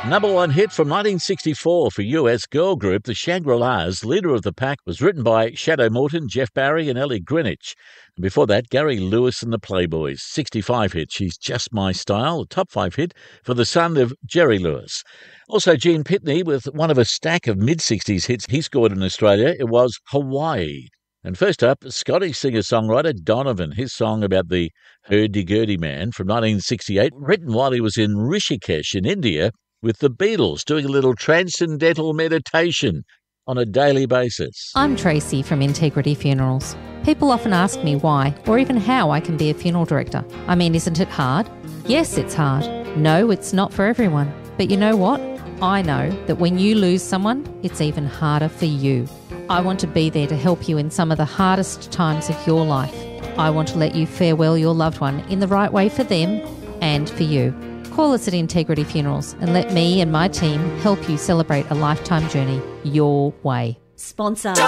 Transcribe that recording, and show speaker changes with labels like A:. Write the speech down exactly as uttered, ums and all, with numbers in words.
A: Number one hit from nineteen sixty-four for U S girl group The Shangri-Las. Leader of the Pack was written by Shadow Morton, Jeff Barry and Ellie Greenwich. And before that, Gary Lewis and the Playboys. sixty-five hit, She's Just My Style, a top five hit for the son of Jerry Lewis. Also, Gene Pitney with one of a stack of mid-sixties hits he scored in Australia. It was Hawaii. And first up, Scottish singer-songwriter Donovan, his song about the hurdy-gurdy man from nineteen sixty-eight, written while he was in Rishikesh in India with the Beatles, doing a little transcendental meditation on a daily basis.
B: I'm Tracy from Integrity Funerals. People often ask me why, or even how I can be a funeral director. I mean, isn't it hard? Yes, it's hard. No, it's not for everyone. But you know what? I know that when you lose someone, it's even harder for you. I want to be there to help you in some of the hardest times of your life. I want to let you farewell your loved one in the right way for them and for you. Call us at Integrity Funerals and let me and my team help you celebrate a lifetime journey your way.
C: Sponsor.